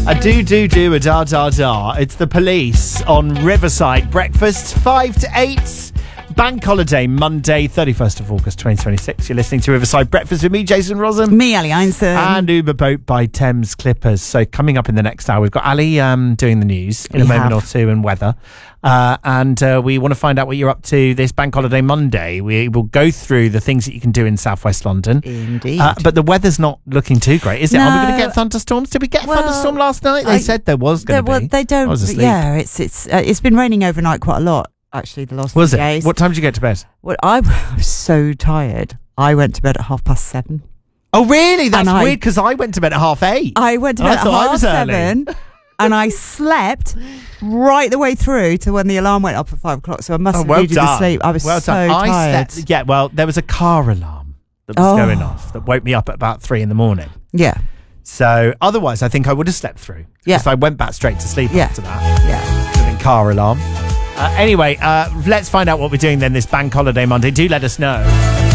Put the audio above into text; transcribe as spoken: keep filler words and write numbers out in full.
A do do do a da da da. It's the Police on Riverside Breakfast, five to eight. Bank holiday Monday, thirty-first of August, twenty twenty-six. You're listening to Riverside Breakfast with me, Jason Rosen. Me, Ali Einstein. And Uber Boat by Thames Clippers. So coming up in the next hour, we've got Ali um, doing the news in we a moment have. or two and weather. Uh, and uh, we want to find out what you're up to this Bank Holiday Monday. We will go through the things that you can do in southwest London. Indeed. Uh, but the weather's not looking too great, is it? No. Are we going to get thunderstorms? Did we get a Well, thunderstorm last night? They I- said there was going to There- be. well, they don't. I was asleep. Yeah, it's it's uh, it's been raining overnight quite a lot. Actually, the last Was few it? days. What time did you get to bed? Well, I was so tired. I went to bed at half past seven. Oh, really? That's And I- weird because I went to bed at half eight. I went to I bed at thought I half was early. seven, and I slept right the way through to when the alarm went up at five o'clock. So I must Oh, have well needed done. the sleep. I was well so done. I tired. slept. Yeah, well, there was a car alarm that was Oh. going off that woke me up at about three in the morning. Yeah, So otherwise, I think I would have slept through. Yeah. Because I went back straight to sleep Yeah. after that. yeah. With a car alarm. Uh, anyway, uh, let's find out what we're doing then this Bank Holiday Monday. Do let us know.